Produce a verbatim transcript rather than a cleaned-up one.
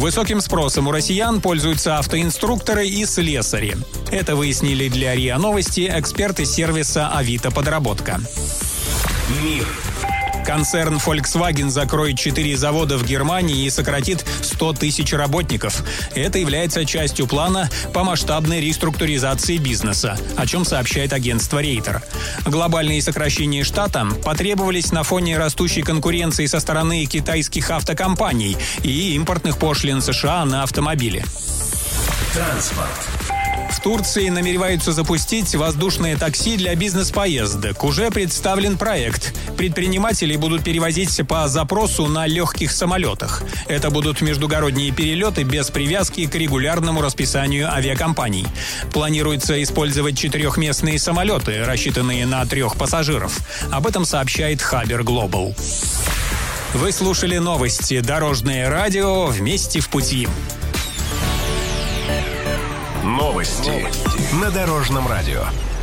Высоким спросом у россиян пользуются автоинструкторы и слесари. Это выяснили для РИА Новости эксперты сервиса «Авито Подработка». Мир. Концерн Volkswagen закроет четыре завода в Германии и сократит сто тысяч работников. Это является частью плана по масштабной реструктуризации бизнеса, о чем сообщает агентство Рейтер. Глобальные сокращения штата потребовались на фоне растущей конкуренции со стороны китайских автокомпаний и импортных пошлин США на автомобили. Транспорт. В Турции намереваются запустить воздушное такси для бизнес-поездок. Уже представлен проект. Предприниматели будут перевозить по запросу на легких самолетах. Это будут междугородние перелеты без привязки к регулярному расписанию авиакомпаний. Планируется использовать четырехместные самолеты, рассчитанные на трех пассажиров. Об этом сообщает Хабер Глобал. Вы слушали новости «Дорожное радио». Вместе в пути. Новости на Дорожном радио.